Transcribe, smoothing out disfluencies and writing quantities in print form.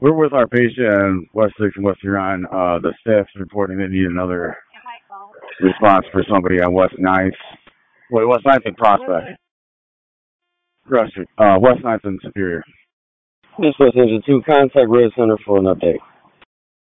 We're with our patient in West 6 and West Huron. The staff's reporting they need another response for somebody on West 9th. Wait, West 9th and Prospect. West 9th and Superior. This was Engine 2. Contact Red Center for an update.